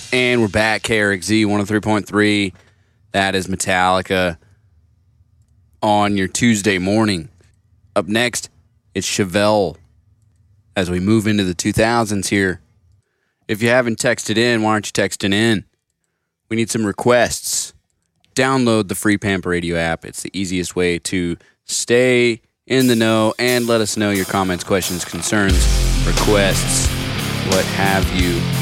And we're back, KRXZ 103.3. That is Metallica on your Tuesday morning. Up next, it's Chevelle as we move into the 2000s here. If you haven't texted in, why aren't you texting in? We need some requests. Download the free Pampa Radio app. It's the easiest way to stay in the know and let us know your comments, questions, concerns, requests, what have you.